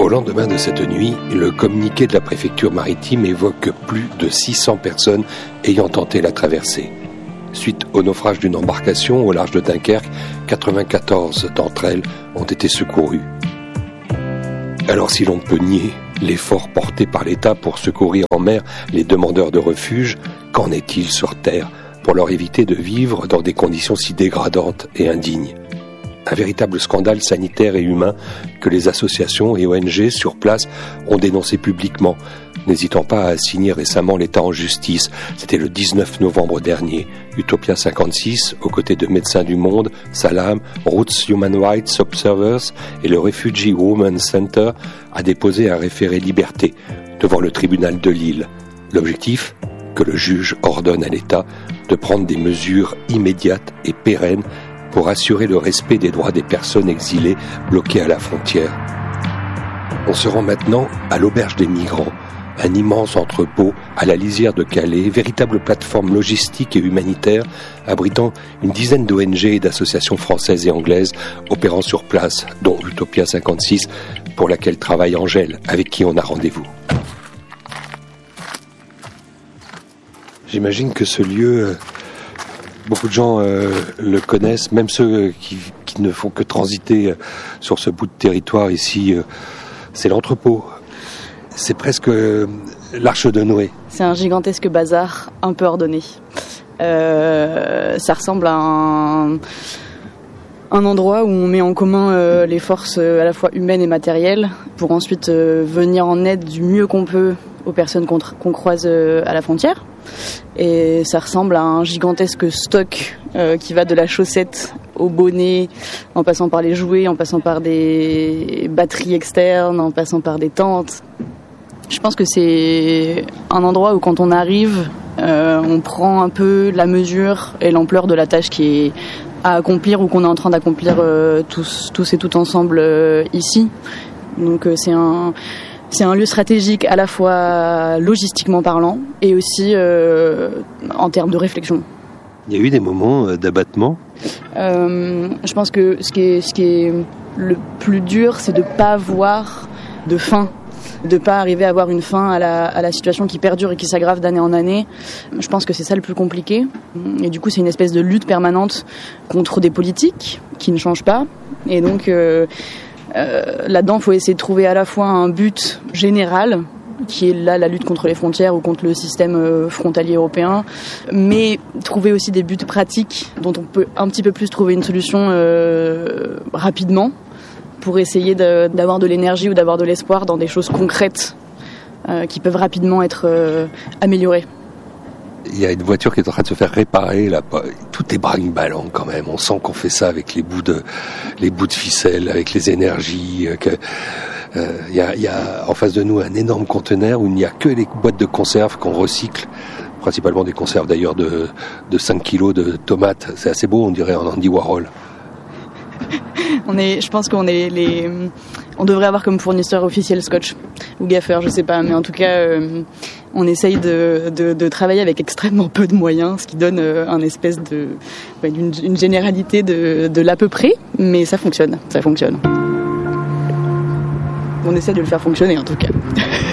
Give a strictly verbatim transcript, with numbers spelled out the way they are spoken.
Au lendemain de cette nuit, le communiqué de la préfecture maritime évoque plus de six cents personnes ayant tenté la traversée. Suite au naufrage d'une embarcation au large de Dunkerque, quatre-vingt-quatorze d'entre elles ont été secourues. Alors si l'on peut nier l'effort porté par l'État pour secourir en mer les demandeurs de refuge, qu'en est-il sur terre pour leur éviter de vivre dans des conditions si dégradantes et indignes ? Un véritable scandale sanitaire et humain que les associations et O N G sur place ont dénoncé publiquement, n'hésitant pas à assigner récemment l'État en justice. C'était le dix-neuf novembre dernier. Utopia cinquante-six, aux côtés de Médecins du Monde, Salam, Roots Human Rights Observers et le Refugee Women's Center, a déposé un référé liberté devant le tribunal de Lille. L'objectif ? Que le juge ordonne à l'État de prendre des mesures immédiates et pérennes pour assurer le respect des droits des personnes exilées bloquées à la frontière. On se rend maintenant à l'Auberge des Migrants, un immense entrepôt à la lisière de Calais, véritable plateforme logistique et humanitaire abritant une dizaine d'O N G et d'associations françaises et anglaises opérant sur place, dont Utopia cinquante-six, pour laquelle travaille Angèle, avec qui on a rendez-vous. J'imagine que ce lieu... Beaucoup de gens euh, le connaissent, même ceux qui, qui ne font que transiter euh, sur ce bout de territoire ici. Euh, c'est l'entrepôt. C'est presque euh, l'arche de Noé. C'est un gigantesque bazar un peu ordonné. Euh, ça ressemble à un, un endroit où on met en commun euh, les forces euh, à la fois humaines et matérielles pour ensuite euh, venir en aide du mieux qu'on peut aux personnes qu'on, qu'on croise euh, à la frontière. Et ça ressemble à un gigantesque stock euh, qui va de la chaussette au bonnet, en passant par les jouets, en passant par des batteries externes, en passant par des tentes. Je pense que c'est un endroit où quand on arrive, euh, on prend un peu la mesure et l'ampleur de la tâche qui est à accomplir ou qu'on est en train d'accomplir euh, tous, tous et toutes ensemble euh, ici. Donc euh, c'est un... C'est un lieu stratégique à la fois logistiquement parlant et aussi euh, en termes de réflexion. Il y a eu des moments d'abattement ? euh, Je pense que ce qui est, ce qui est le plus dur, c'est de ne pas avoir de fin, de ne pas arriver à avoir une fin à la, à la situation qui perdure et qui s'aggrave d'année en année. Je pense que c'est ça le plus compliqué. Et du coup, c'est une espèce de lutte permanente contre des politiques qui ne changent pas. Et donc... Euh, Euh, là-dedans, il faut essayer de trouver à la fois un but général, qui est là la lutte contre les frontières ou contre le système euh, frontalier européen, mais trouver aussi des buts pratiques dont on peut un petit peu plus trouver une solution euh, rapidement pour essayer de, d'avoir de l'énergie ou d'avoir de l'espoir dans des choses concrètes euh, qui peuvent rapidement être euh, améliorées. Il y a une voiture qui est en train de se faire réparer là. Tout est brinque-ballant quand même. On sent qu'on fait ça avec les bouts de, les bouts de ficelle, avec les énergies. Que, euh, il y a, il y a en face de nous un énorme conteneur où il n'y a que les boîtes de conserve qu'on recycle, principalement des conserves d'ailleurs de, de cinq kilos de tomates. C'est assez beau, on dirait un Andy Warhol. On est, je pense qu'on est les, on devrait avoir comme fournisseur officiel Scotch ou Gaffer, je sais pas, mais en tout cas, euh, on essaye de, de, de travailler avec extrêmement peu de moyens, ce qui donne euh, un espèce de, ouais, une, une généralité de, de l'à peu près, mais ça fonctionne, ça fonctionne. On essaie de le faire fonctionner en tout cas.